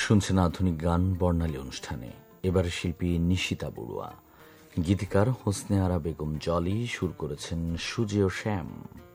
শুনছেন আধুনিক গান বর্ণালী অনুষ্ঠানে। এবারে শিল্পী নিশিতা বড়ুয়া, গীতিকার হোসনে আরা বেগম জলি, সুর করেছেন সুজেয় শ্যাম।